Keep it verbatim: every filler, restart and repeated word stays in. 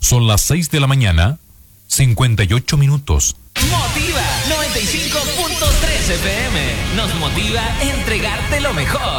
Son las seis de la mañana, cincuenta y ocho minutos. Motiva noventa y cinco punto tres F M. Nos motiva a entregarte lo mejor.